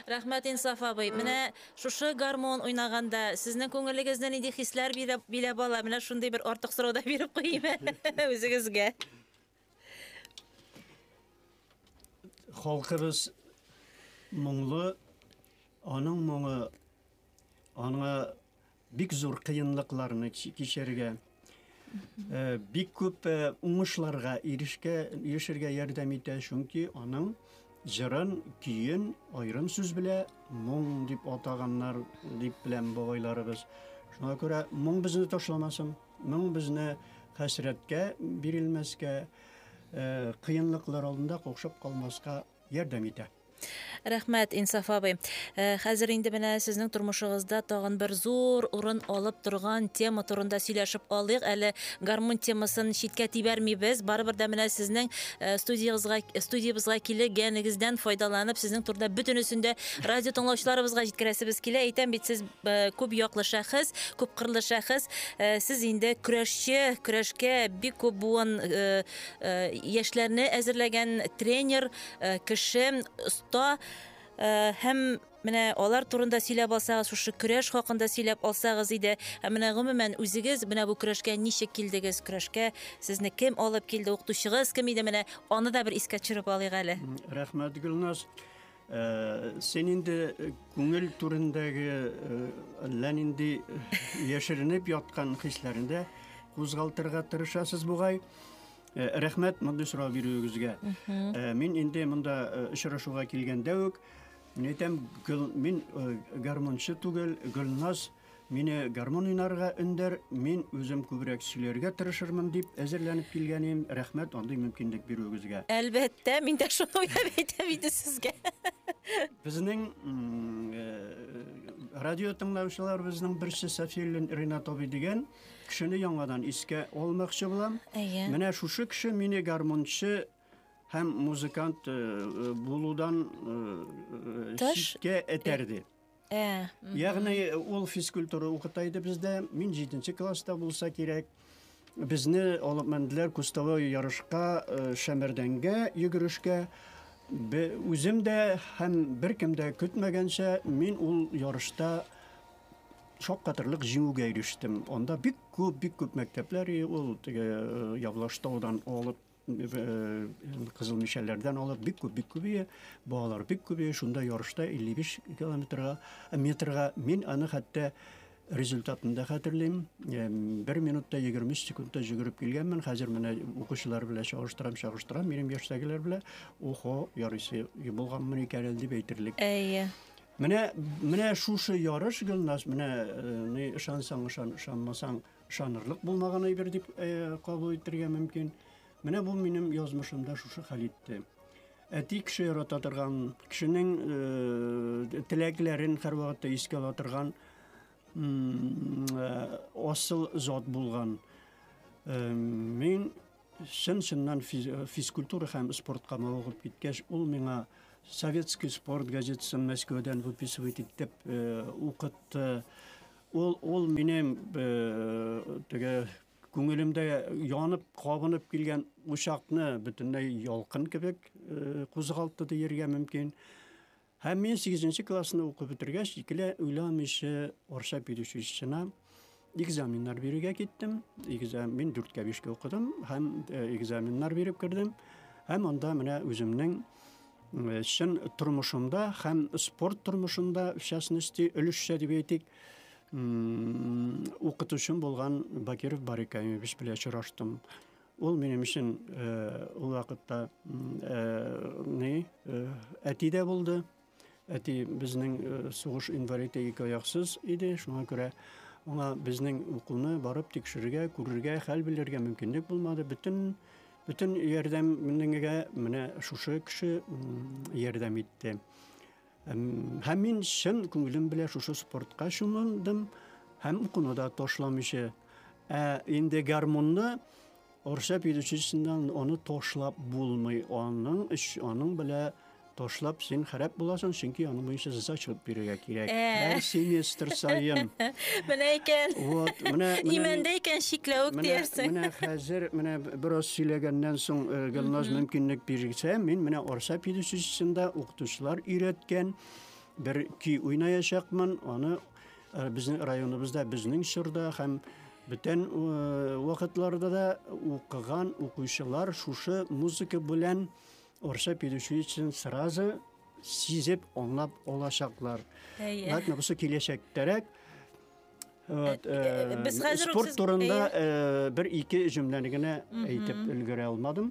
Рәхмәт Инсаф абый. Менә шушы гармон уйнаганда сезнең күңелегездән нинди хисләр билә бала? Менә шундый бер артык сорау да биреп куйыйм үзегезгә. Халкыбыз моңлы, аның моңы аңа бик зур кыенлыкларны кичәргә, бик күп уңышларга ирешергә ярдәм итә, чөнки аның җырын, көен аерым сүз белә моң дип атаганнар дип белән бабайларыбыз. Шуңа күрә моң безне ташламасын, моң безне хәсрәткә бирелмәскә, кыенлыклар алдында каушап калмаска ярдәм итә. Рәхмәт Инсаф абый. Хәзер инде менә сезнең тормышыгызда тагын бер зур урын алып торган тема турында сөйләшеп алыйк. Әле гармон темасын читкә тибәрмибез. Барыбер дә менә сезнең студиябызга килгәнегездән файдаланып, сезнең турында бөтенесен дә радио тыңлаучыларыбызга җиткерәсебез килә. Әйтәм бит, сез күп яклы шәхес, күп кырлы шәхес. Сез инде көрәшкә бик күп буын яшьләрне әзерләгән тренер, кеше, уста. Һәм менә алар турында сөйләп алсагыз, шушы көрәш хакында сөйләп алсагыз иде. Һәм менә гомумән үзегез менә бу көрәшкә ничек килдегез? Көрәшкә сезне кем алып килде? Укытучыгыз кем иде? Менә аны да бер искә төшереп алыйк әле. Рәхмәт, Гөлназ. Сен инде күңел турындагы әллә нинди яшеренеп яткан хисләрендә кузгалтырга тырышасыз бугай. Рәхмәт мондый сорау бирүегезгә. Мин инде монда очрашуга килгәндә үк мин гармончы түгел, Гөлназ мине гармон уйнарга өндәр, мин үзем күбрәк сөйләргә тырышырмын дип әзерләнеп килгәнем. Рәхмәт андый мөмкинлек бирүегезгә. Әлбәттә, мин дә шуны уйлап әйтәм иде сезгә. Безнең радио тыңлаучылар безнең берсе Сафиуллин Ринат абый дигән кешене яңадан искә алмакчы булам. Менә шушы кеше мине гармончы һәм музыкант булудан читкә этәрде. Ягъни ул физкультура укыта иде бездә. Мин 7нче класста булса кирәк. Безне алып мәнделәр кустовой ярышка, Шәмәрдәнгә йөгерешкә. Үзем дә һәм беркем дә көтмәгәнчә мин ул ярышта шаккатырлык җиңүгә ирештем. Анда бик күп мәктәпләр, ул Явлаштаудан алып, Кызыл Мишәлләрдән алып бик күп балалар бик күп, шунда ярышта 55 метрга мин аны хәтта результатында хәтерлим. 1 минутта 23 секундта йөгереп килгәнмен. Хәзер менә укучылар белән чагыштырам, минем яшьтәгеләр белән. Охо, ярыйсы булганмын икән дип әйтерлек. Менә шушы ярыш, Гөлназ, менә ышансаң, ышанмасаң, ышанырлык булмаган әйбер дип кабул итәргә мөмкин. Менә бу минем язмышымда шушы хәл итте. Әти кеше ярата торган, кешенең теләкләрен һәрвакытта искә ала торган асыл зат булган. Мин чыннан физкультура һәм спортка мавыгып киткәч, ул миңа Советский спорт газетасын Мәскәүдән выписывать итеп укытты. Ул минем күңелемдә янып, кабынып килгән учакны бөтенләй ялкын кебек кузгалтты дияргә мөмкин. Һәм мин 8нче классны укып бетергәч, икеле уйламыйча Орша педучилищесына экзаменнар бирергә киттем. Мин 4-кә 5-кә укыдым һәм экзаменнар биреп кирдем. Һәм анда менә үземнең чын тормышымда һәм спорт тормышында в частности өлешчә дип әйтик, укытучым булган Бакиров Барикаевич белән очраштым. Ул минем өчен ул вакытта әти дә булды. Әти безнең сугыш инвалиды, 2 аяксыз иде. Шуңа күрә аңа безнең укуны барып тикшерергә, күрергә, хәл белергә мөмкинлек булмады. Bütün ярдәмгә менә шушы кеше ярдәм итте. Һәм мин чын күңелем белән шушы спортка чумдым, һәм укуны да ташламыйча. Инде гармонны Орша педучилищесыннан аны ташлап булмый. Аның белән ташлап син харап буласың, чөнки аның буенча зачет бирергә кирәк. Һәр семестр саен. Менә икән. Имәндә икән шикләүк диярсең. Менә хәзер бераз сөйләгәннән соң Гөлназ мөмкинлек бирсә, мин менә Орша педучилищесында укытучылар өйрәткән bir көй уйнаячакмын. Аны безнең районыбызда, безнең чорда һәм бүтән вакытларда да укыган укучылар шушы музыка белән Орша педагогический сразу сизеп аңлап алачаклар. Ләкин бусы киләчәктәрәк спорт турында бер-ике җөмләне генә әйтеп өлгерә алмадым.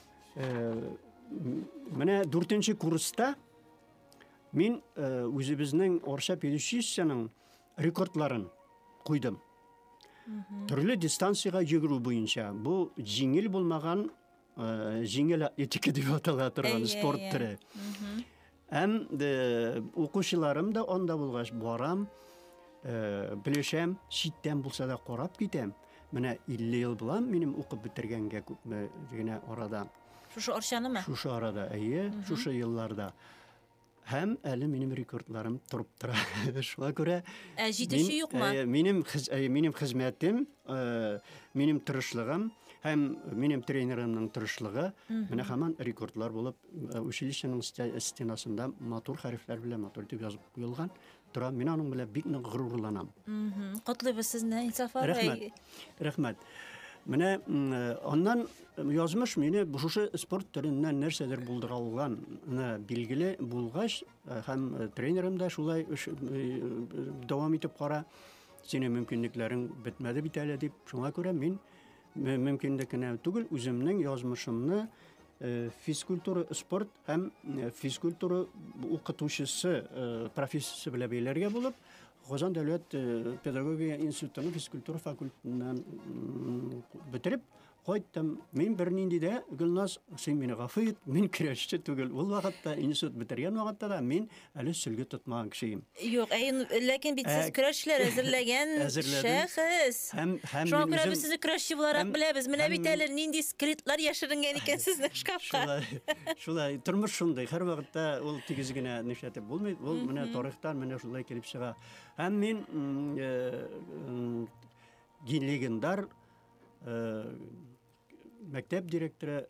Менә 4нче курста мин үзебезнең Орша педагогическийның рекордларын куйдым. Төрле дистанцияга йөгерү буенча бу җиңел булмаган җиңел атлетика дип атала торган спорт төре. Һәм укучыларым да анда булгач барам, белешәм, читтән булса да карап китәм. Менә 50 ел булам минем укып бетергәнгә күпме генә арада. Шушы Оршанымы? Шушы арада, шушы елларда. Һәм әле минем рекордларым торып тора. Шуңа күрә җитеше юкмы? Минем хезмәтем, минем тырышлыгым һәм минем тренерымның тырышлыгы менә һаман рекордлар булып, училищеның стенасында матур хәрефләр белән матур дип язып куелган. Тора, мин аның белән бик нык горурланам. Котлыйбыз сезне, Инсафа агай. Рәхмәт. Менә аннан язмыш мине шушы спорт төреннән нәрсәдер булдыра алган билгеле булгач һәм тренерым да шулай дәвам итеп кара. Синең мөмкинлекләрең бетмәде бит әле дип. Шуңа күрә мин мөмкинлекне түгел үземнең язмышымны физкультура спорт һәм физкультура укытучысы профессиясе белән бәйләргә булып Казан дәүләт педагогия институтының физкультура факультетынан бетереп кайттым. Мин бернинди дә Гөлназ, син мине гафу ит, мин көрәшче түгел. Ул вакытта институт бетергән вакытта да мин әле сөлге тотмаган кешем. Юк, ләкин бит сез көрәшләр әзерләгән шәхес. Шуңа күрә без сезне көрәшче буларак беләбез. Менә бит әле нинди скритлар яшеренгән икән сезнең шкафка. Шулай, тормыш шундый. Һәр вакытта ул тигез генә нишләтеп булмый. Ул менә тарихтан менә шулай килеп чыга. Һәм мин легендар мәктәп директоры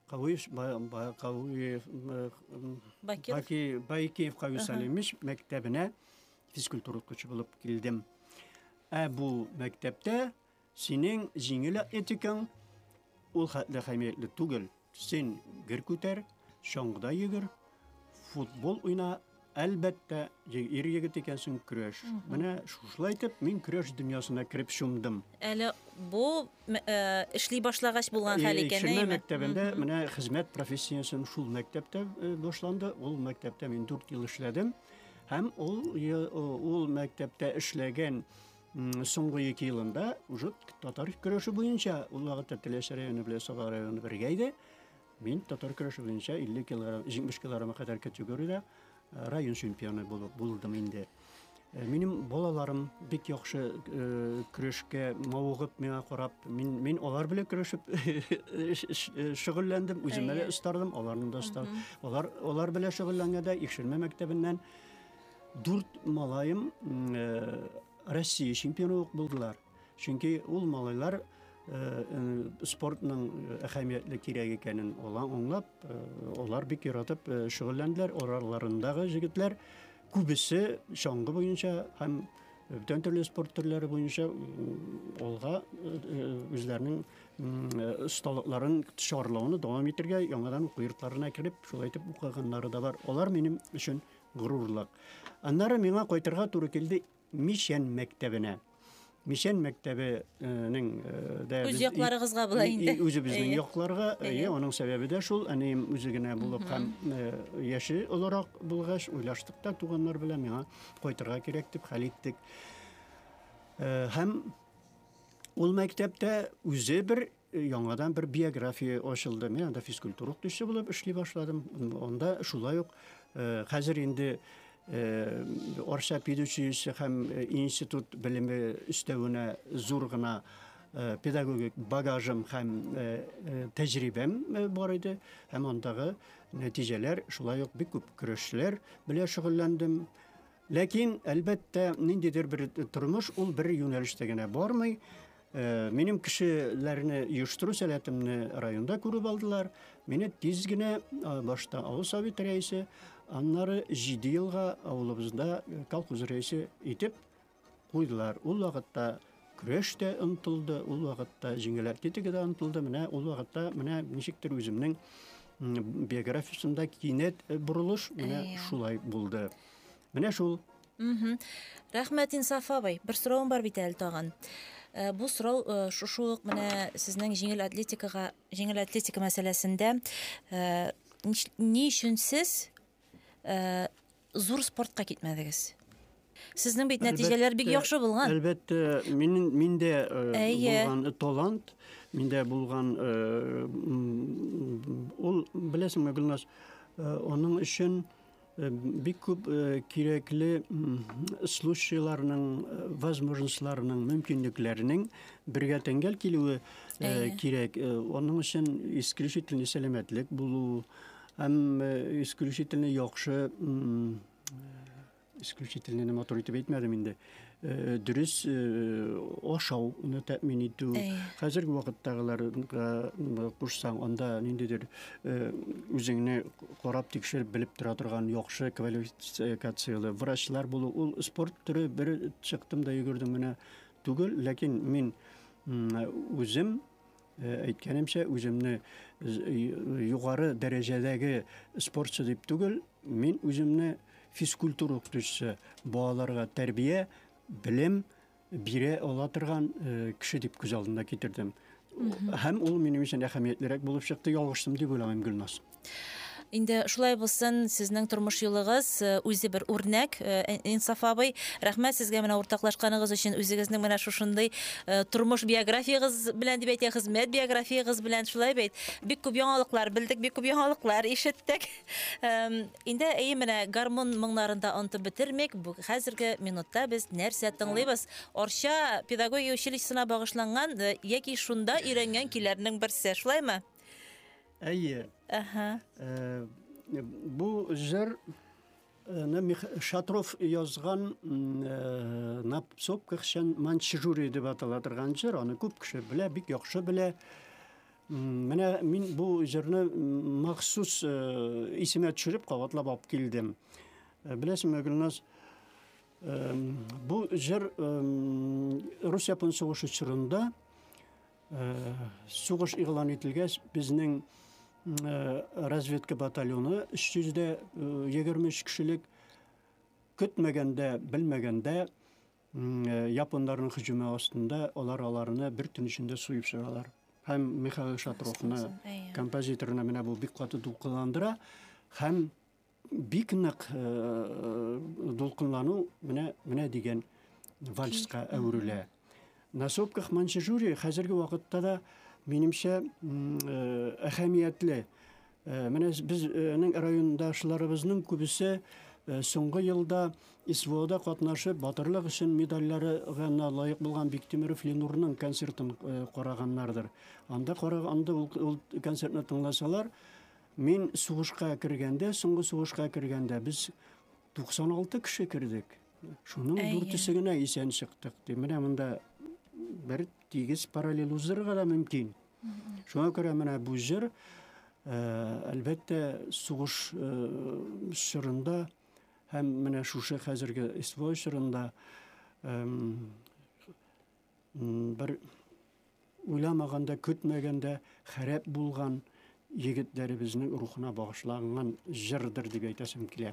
Байкиев Кавы Салимович мәктәбенә физкультура укытучы булып килдем. Бу мәктәптә синең җиңел атлетикаң ул хәтле хәймиятле түгел. Син гер күтәр, шаңгыда йөгер, футбол уйна. Әлбәттә, ир-егет икәнсең көрәш. Менә шулай итеп, мин көрәш дөньясына кирип шумдым. Әле бу эшли башлагач булган хәл икән, әйме? Мәктәбендә менә хезмәт профессиясын шул мәктәптә башланды. Ул мәктәптә мин 4 ел эшләдем. Һәм ул мәктәптә эшләгән соңгы 2 елында уже татар көрәше буенча ул вакытта Теләш районы белән Сагар районы бергә иде. Мин татар көрәше буенча 50 килограмм, 70 килограммга кадәр категориядә район чемпионы булдым инде. Минем балаларым бик яхшы көрәшкә мавыгып миңа карап, мин алар белән көрәшеп шөгыльләндем, үземә дә устардым, аларны да устардым. Алар белән шөгыльләнгәндә Икшермә мәктәбеннән 4 малаем Россия чемпионы булдылар. Чөнки ул малайлар спортның әһәмиятле кирәк икәнен аңлап, алар бик яратып шөгыльләнделәр. Араларындагы җегетләр күбесе шаңгы буенча һәм бүтән төрле спорт төрләре буенча алга үзләренең осталыкларын чарлауны дәвам итәргә, яңадан уку йортларына кирип, шулай итеп укыганнары да бар. Алар минем өчен горурлык. Аннары миңа кайтырга туры килде Мишән мәктәбенә. Мишән мәктәбенең үз якларыгызга була инде. Үзебезнең якларга, аның сәбәбе дә шул. Әнием үзе генә булып һәм яше оларак булгач, уйлаштык та туганнар белән миңа кайтырга кирәк дип хәл иттек. Һәм ул мәктәптә үзе бер яңадан бер биография ачылды. Мин анда физкультура укытучысы булып эшли башладым. Анда шулай ук хәзер инде Орша педагогия һәм институт белеме өстәвенә зур гына педагогик багажым һәм тәҗрибәм бар иде. Һәм андагы нәтиҗәләр шулай ук бик күп көрәшләр белән шөгыльләндем. Ләкин әлбәттә ниндидер бер тормыш ул бер юнәлештә генә бармый. Минем кешеләрне оештыру сәләтемне районда күреп алдылар. Мине тиз генә башта авыл совет рәисе, Аннары 7 елга авылыбызда колхоз рәисе итеп куйдылар. Ул вакытта көрәш тә ынтылды, ул вакытта җиңел атлетика да ынтылды. Менә ул вакытта менә ничектер үземнең биографиясында кинәт бурылыш менә шулай булды. Менә шул. Рәхмәт, Инсаф абый. Бер соравым бар бит әле тагын. Бу сорау шушы ук менә сезнең җиңел атлетика мәсьәләсендә ни өчен сез зур спортка китмәдегез? Сезнең бит нәтиҗәләр бик яхшы булган. Әлбәттә, миндә булган талант, миндә булган ул беләсеңме, Гөлназ, аның өчен бик күп кирәкле случайларның, возможностьларның, мөмкинлекләренең бергә тәңгәл килүе кирәк. Аның өчен исключительный сәламәтлек булу һәм исключительный яхшы исключительный матур итеп әйтмәдем инде. Дөрес ашауны тәэмин итү. Хәзерге вакыттагыларга кушсаң, анда ниндидер үзеңне карап тикшереп белеп тора торган яхшы квалификациялы врачлар булу. Ул спорт түрі бер чыктым да йөгердем менә түгел, ләкин мин үзем әйткәнемчә үземне югары дәрәҗәдәге спортчы дип түгел, мин үземне физкультура укытучысы, балаларга тәрбия, белем бире ала торган кеше дип күз алдына китердем. Һәм ул минем өчен әһәмиятлерәк булып чыкты, ялгыштым дип уйлыйм, Гөлназ. Инде шулай булсын, сезнең тормыш юлыгыз үзе бер үрнәк. Инсаф абый, рәхмәт сезгә менә уртаклашканыгыз өчен, үзегезнең менә шушындый тормыш биографиягыз белән дип әйтә, хезмәт биографиягыз белән шулай бит. Бик күп яңалыклар белдек, бик күп яңалыклар ишеттек. Инде менә гармун моңнарында онытып бетермик. Бу хәзерге минутта без нәрсә тыңлыйбыз? Орча педагогия училищесына багышланган яки шунда өйрәнгән көйләрнең берсе, шулаймы? Әйе. Бу җыр Шатров язган на псопках манчжури дип атала торган җыр. Аны күп кеше белә, бик яхшы белә. Менә мин бу җырны махсус исемә төшереп кабатлап алып килдем. Беләсеңме, Гөлназ, бу җыр Рус-Япон сугышы чорында сугыш игълан ителгәч, безнең разведка батальоны 323 кешелек көтмәгәндә, белмәгәндә японнарның һөҗүме астында аларны бер төн эчендә суеп чыгалар. Һәм Михаил Шатровны, композиторны менә бу бик каты дулкынландыра, һәм бик нык дулкынлану менә дигән вальска әверелә. На сопках Манчжурия хәзерге вакытта да минемчә әһәмиятле. Менә безнең райондашларыбызның күбесе соңгы елда СВОда катнашып, батырлык өчен медальләргә лаек булган Биктимиров Ленурның концертын караганнардыр. Анда ул концертны тыңласалар, мин сугышка кергәндә, соңгы сугышка кергәндә без 96 кеше кирдек. Шуның дүртесе генә исән чыктык. Менә монда бер тигез параллель узырга да мөмкин. Шуңа күрә менә бу җыр әлбәттә сугыш чорында һәм менә шушы хәзерге СВО чорында бер уйламаганда, көтмәгәндә харап булган егетләребезнең рухына багышланган җырдыр дип әйтәсем килә.